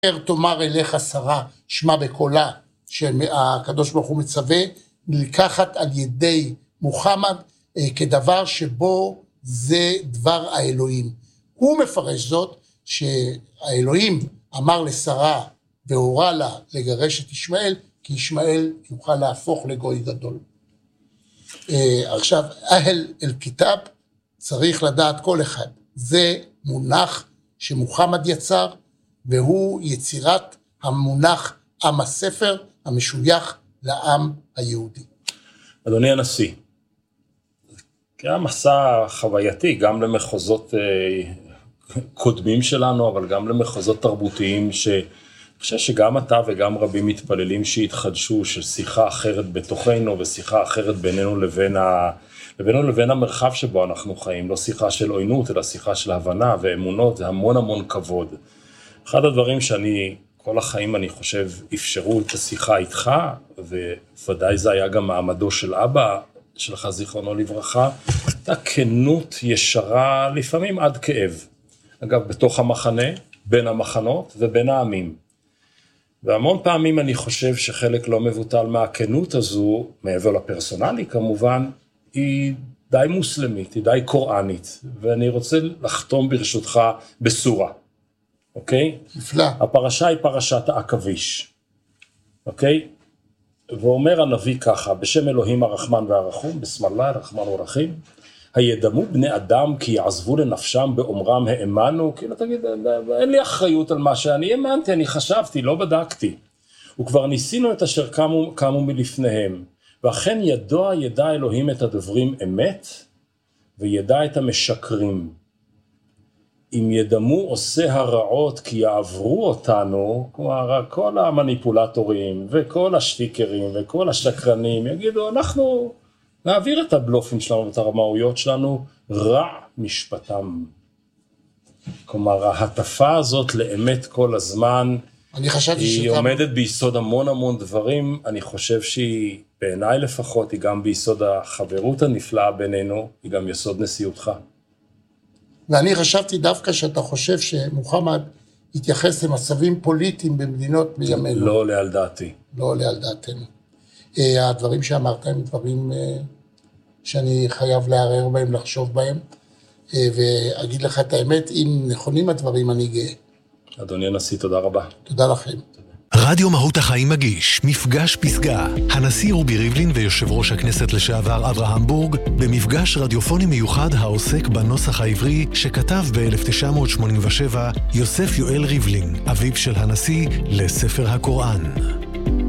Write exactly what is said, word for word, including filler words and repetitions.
תאמר אליך שרה, שמע בקולה, שהקדוש ברוך הוא מצווה, לקחת על ידי מוחמד כדבר שבו זה דבר האלוהים. הוא מפרש זאת שהאלוהים אמר לשרה והורה לה לגרש את ישמעאל, כי ישמעאל יוכל להפוך לגוי גדול. עכשיו, אהל אל כיתב צריך לדעת כל אחד. זה מונח שמוחמד יצר, והוא יצירת המונח עם הספר המשוייך לעם היהודי. אדוני הנשיא, גם מסע חווייתי, גם למחוזות קודמים שלנו, אבל גם למחוזות תרבותיים, שאני חושב שגם אתה וגם רבים מתפללים שהתחדשו, של שיחה אחרת בתוכנו, ושיחה אחרת בינינו לבין, ה... לבינו לבין המרחב שבו אנחנו חיים, לא שיחה של עוינות, אלא שיחה של הבנה ואמונות, זה המון המון כבוד. אחד הדברים שאני, כל החיים אני חושב, אפשרו את השיחה איתך, וודאי זה היה גם מעמדו של אבא, שלך זיכרונו לברכה, הייתה כנות ישרה, לפעמים עד כאב. אגב, בתוך המחנה, בין המחנות ובין העמים. והמון פעמים אני חושב שחלק לא מבוטל מהכנות הזו, מעבר לפרסונלי כמובן, היא די מוסלמית, היא די קוראנית, ואני רוצה לחתום ברשותך בסורה, אוקיי? נפלא. הפרשה היא פרשת העכביש, אוקיי? ואומר הנביא ככה, בשם אלוהים הרחמן והרחום, בסם אללה הרחמן והרחים, הידמו בני אדם כי יעזבו לנפשם באומרם האמנו, כאילו תגיד, אין לי אחריות על מה שאני האמנתי, אני חשבתי, לא בדקתי. וכבר ניסינו את אשר קמו, קמו מלפניהם, ואכן ידוע ידע אלוהים את הדוברים אמת, וידע את המשקרים. אם ידמו עושה הרעות כי יעברו אותנו, כלומר כל המניפולטורים וכל השטיקרים וכל השקרנים יגידו, אנחנו נעביר את הבלופים שלנו ואת הרמאויות שלנו, רע משפטם. כלומר ההטפה הזאת לאמת כל הזמן, אני חשבתי היא שגם... עומדת ביסוד המון המון דברים, אני חושב שהיא בעיניי לפחות, היא גם ביסוד החברות הנפלאה בינינו, היא גם יסוד נשיאותך. ואני חשבתי דווקא שאתה חושב שמוחמד התייחס למצבים פוליטיים במדינות מימינו. לא עולה על דעתי. לא עולה על דעתנו. הדברים שאמרת הם דברים שאני חייב לערער בהם, לחשוב בהם, ואגיד לך את האמת, אם נכונים הדברים אני גאה. אדוני הנשיא, תודה רבה. תודה לכם. רדיו מהות החיים מגיש מפגש פסגה. הנשיא רובי ריבלין ויושב ראש הכנסת לשעבר אברהם בורג במפגש רדיופוני מיוחד העוסק בנוסח העברי שכתב ב-אלף תשע מאות שמונים ושבע יוסף יואל ריבלין, אביו של הנשיא, לספר הקוראן.